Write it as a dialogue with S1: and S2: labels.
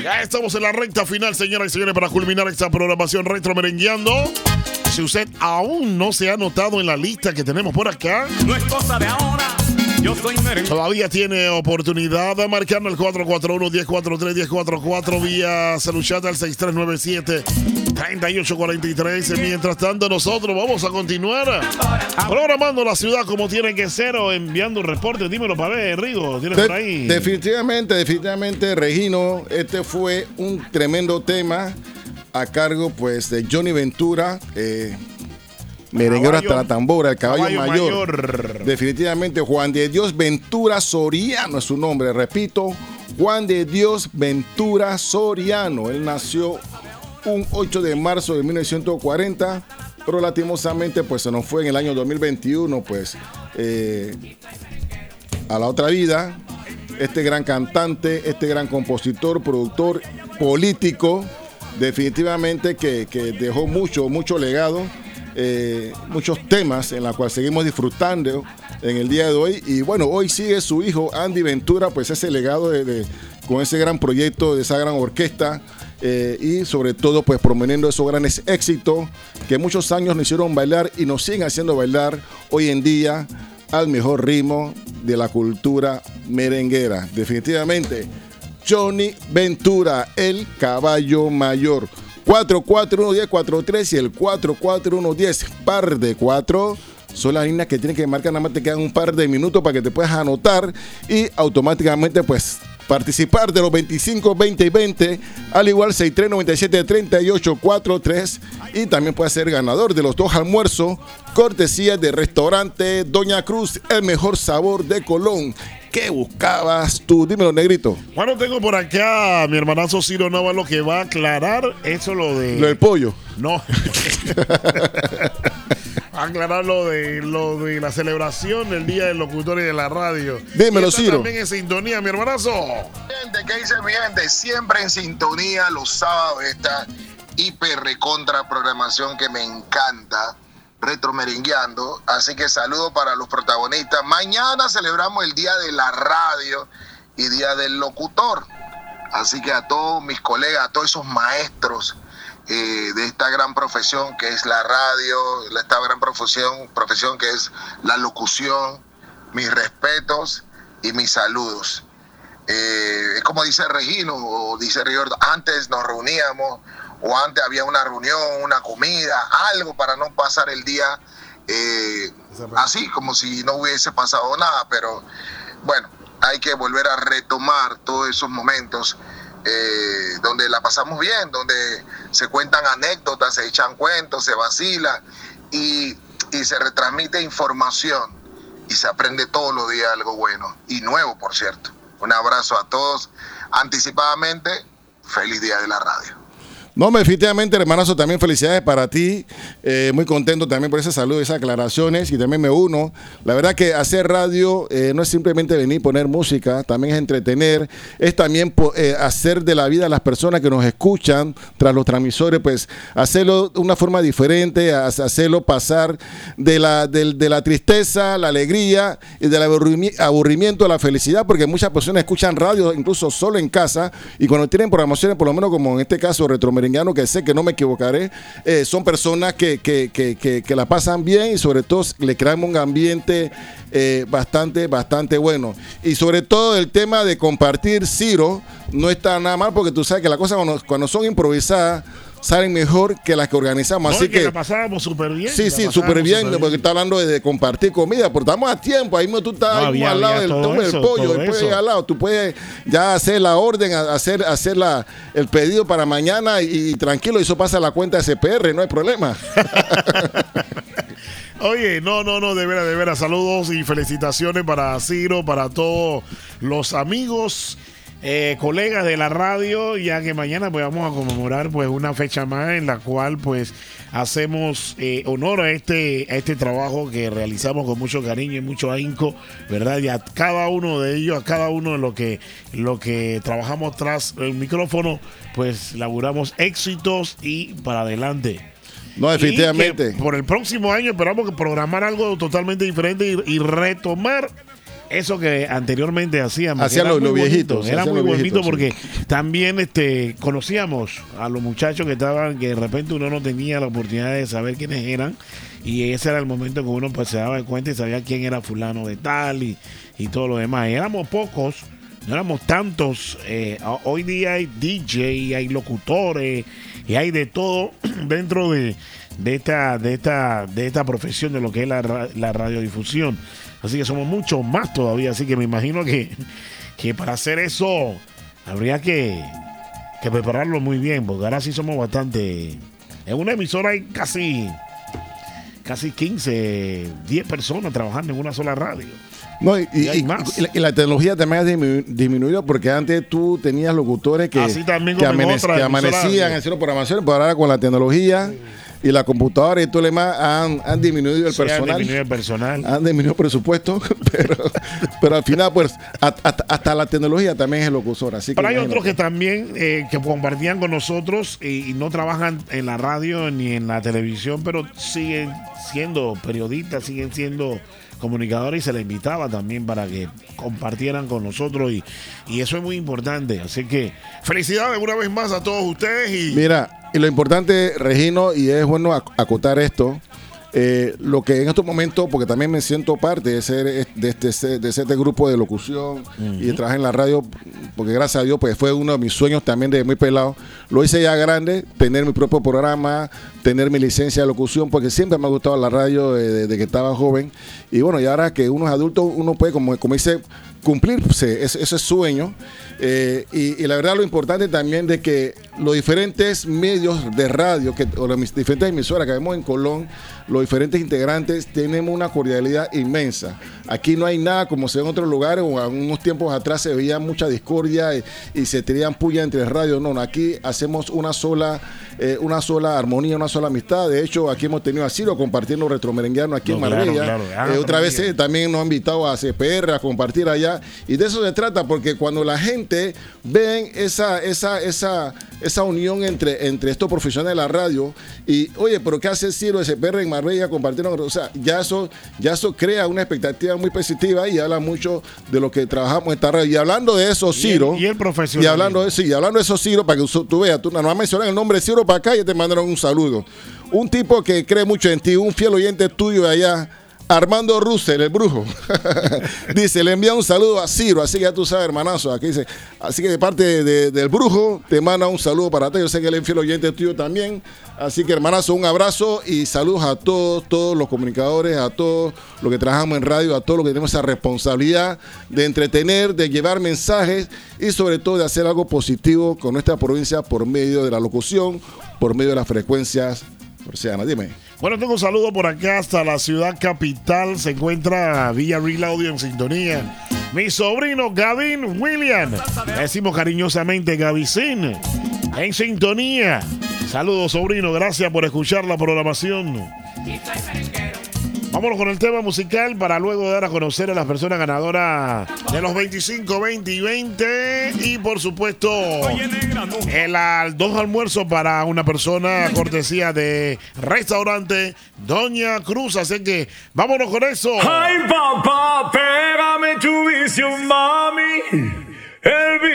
S1: Ya estamos en la recta final, señoras y señores, para culminar esta programación Retro Merengueando. Si usted aún no se ha anotado en la lista que tenemos por acá,
S2: No es cosa de ahora. Yo soy merengue.
S1: todavía tiene oportunidad de marcarnos el 441-1043-1044 vía celular al 6397-3843. Mientras tanto, nosotros vamos a continuar programando la ciudad como tiene que ser o enviando reportes. Dímelo para ver, Rigo, ¿tienes por ahí?
S3: Definitivamente, Regino, este fue un tremendo tema a cargo pues de Johnny Ventura, merenguero hasta la tambora, el caballo mayor. Definitivamente, Juan de Dios Ventura Soriano es su nombre, repito, Juan de Dios Ventura Soriano. Él nació un 8 de marzo de 1940, pero lastimosamente pues se nos fue en el año 2021 pues a la otra vida. Este gran cantante, este gran compositor, productor, político, definitivamente que dejó mucho legado, muchos temas en los cuales seguimos disfrutando en el día de hoy. Y bueno, hoy sigue su hijo Andy Ventura, pues ese legado con ese gran proyecto, de esa gran orquesta, y sobre todo pues promoviendo esos grandes éxitos que muchos años nos hicieron bailar y nos siguen haciendo bailar hoy en día al mejor ritmo de la cultura merenguera. Definitivamente, Johnny Ventura, el caballo mayor. 441-1043 y el 441-10, par de 4. Son las líneas que tienen que marcar, nada más te quedan un par de minutos para que te puedas anotar y automáticamente pues participar de los 25, 20 y 20, al igual 6397-3843, y también puedes ser ganador de los 2 almuerzos, cortesía de restaurante Doña Cruz, el mejor sabor de Colón. ¿Qué buscabas tú? Dímelo, negrito.
S1: Bueno, tengo por acá mi hermanazo Ciro Navarro que va a aclarar eso lo
S3: del pollo.
S1: No. Aclarar lo de la celebración del Día del Locutor y de la Radio.
S3: Dímelo, Ciro.
S1: También en sintonía, mi hermanazo.
S4: Gente, ¿qué dice mi gente? Siempre en sintonía los sábados, esta hiper recontra programación que me encanta, Retro Merengueando. Así que saludo para los protagonistas. Mañana celebramos el Día de la Radio y Día del Locutor. Así que a todos mis colegas, a todos esos maestros de esta gran profesión que es la radio, esta gran profesión que es la locución, mis respetos y mis saludos. Es como dice Regino o dice Riordo, antes nos reuníamos o antes había una reunión, una comida, algo para no pasar el día así, como si no hubiese pasado nada, pero bueno, hay que volver a retomar todos esos momentos donde la pasamos bien, donde se cuentan anécdotas, se echan cuentos, se vacila y se retransmite información y se aprende todos los días algo bueno y nuevo, por cierto. Un abrazo a todos anticipadamente, feliz Día de la Radio.
S3: No, definitivamente, hermanazo, también felicidades para ti. Muy contento también por ese saludo, esas aclaraciones, y también me uno. La verdad que hacer radio no es simplemente venir y poner música, también es entretener, es también hacer de la vida a las personas que nos escuchan tras los transmisores, pues hacerlo de una forma diferente, hacerlo pasar de la tristeza, la alegría y del aburrimiento a la felicidad, porque muchas personas escuchan radio incluso solo en casa, y cuando tienen programaciones, por lo menos como en este caso Retro Merengueando, que sé que no me equivocaré, son personas que la pasan bien y sobre todo le crean un ambiente bastante bueno. Y sobre todo el tema de compartir, Ciro, no está nada mal, porque tú sabes que las cosas cuando son improvisadas salen mejor que las que organizamos.
S1: No,
S3: así que
S1: la pasábamos súper bien.
S3: Sí, súper bien, porque está hablando de compartir comida, pero estamos a tiempo. Ahí mismo tú estás al lado del pollo, después al lado. Tú puedes ya hacer la orden, hacer el pedido para mañana y tranquilo, eso pasa a la cuenta de CPR, no hay problema.
S1: Oye, no, de veras, saludos y felicitaciones para Ciro, para todos los amigos, colegas de la radio, ya que mañana pues vamos a conmemorar pues una fecha más en la cual pues hacemos honor a este trabajo que realizamos con mucho cariño y mucho ahínco, ¿verdad? Y a cada uno de ellos, a cada uno de lo que trabajamos tras el micrófono, pues laburamos éxitos y para adelante.
S3: No, definitivamente.
S1: Por el próximo año esperamos que programar algo totalmente diferente y retomar eso que anteriormente hacían
S3: los viejitos.
S1: Era muy bonito porque
S3: sí.
S1: también conocíamos a los muchachos que estaban, que de repente uno no tenía la oportunidad de saber quiénes eran, y ese era el momento que uno pues se daba cuenta y sabía quién era fulano de tal y todo lo demás. Éramos pocos, no éramos tantos. Hoy día hay DJ, hay locutores y hay de todo dentro de esta profesión de lo que es la radiodifusión. Así que somos mucho más todavía. Así que me imagino que para hacer eso habría que prepararlo muy bien, porque ahora sí somos bastante. En una emisora hay casi 15, 10 personas trabajando en una sola radio.
S3: No, y la tecnología también ha disminuido, porque antes tú tenías locutores que amanecían haciendo programaciones, pero ahora con la tecnología y la computadora y todo lo demás han disminuido el personal. Han disminuido el presupuesto, pero al final, pues, hasta la tecnología también es el locutor. Así que
S1: pero hay otros que también que compartían con nosotros y no trabajan en la radio ni en la televisión, pero siguen siendo periodistas, siguen siendo comunicadores, y se les invitaba también para que compartieran con nosotros, y eso es muy importante. Así que felicidades una vez más a todos ustedes.
S3: Mira, y lo importante, Regino, y es bueno acotar esto, lo que en estos momentos, porque también me siento parte de ser este grupo de locución y de trabajar en la radio, porque gracias a Dios pues fue uno de mis sueños también de muy pelado. Lo hice ya grande, tener mi propio programa, tener mi licencia de locución, porque siempre me ha gustado la radio desde que estaba joven. Y bueno, y ahora que uno es adulto, uno puede, como dice, cumplirse ese sueño. Y la verdad, lo importante también de que los diferentes medios de radio o las diferentes emisoras que vemos en Colón, los diferentes integrantes, tenemos una cordialidad inmensa. Aquí no hay nada como se ve en otros lugares, o a unos tiempos atrás se veía mucha discordia y se tenían puya entre radios. No, aquí hacemos una sola armonía, una sola amistad. De hecho, aquí hemos tenido a Ciro compartiendo Retromerenguiano aquí en Marbella. Otra vez también nos han invitado a CPR a compartir allá. Y de eso se trata, porque cuando la gente ve esa unión entre estos profesionales de la radio, y oye, pero ¿qué hace Ciro de CPR en Marbella compartiendo? O sea, ya eso crea una expectativa muy positiva y habla mucho de lo que trabajamos en esta radio. Y hablando de eso, Ciro.
S1: Y el profesional.
S3: Y hablando de eso, Ciro, para que tú veas, tú no has mencionado el nombre de Ciro para acá y te mandaron un saludo. Un tipo que cree mucho en ti, un fiel oyente tuyo de allá, Armando Russell, el brujo. Dice, le envía un saludo a Ciro, así que ya tú sabes, hermanazo. Aquí dice, así que de parte del brujo, te manda un saludo para ti. Yo sé que él es fiel oyente tuyo también. Así que, hermanazo, un abrazo y saludos a todos los comunicadores, a todos los que trabajamos en radio, a todos los que tenemos esa responsabilidad de entretener, de llevar mensajes y sobre todo de hacer algo positivo con nuestra provincia por medio de la locución, por medio de las frecuencias. Porciana, dime.
S1: Bueno, tengo un saludo por acá hasta la ciudad capital. Se encuentra Villa Real Audio en sintonía. Mi sobrino Gavin William, le decimos cariñosamente Gavicín, en sintonía. Saludos, sobrino, gracias por escuchar la programación. Vámonos con el tema musical para luego dar a conocer a las personas ganadoras de los 25, 20 y 20. Y por supuesto, dos almuerzos para una persona, cortesía de restaurante Doña Cruz. Así que vámonos con eso.
S2: Ay, papá, pégame tu visión, mami. El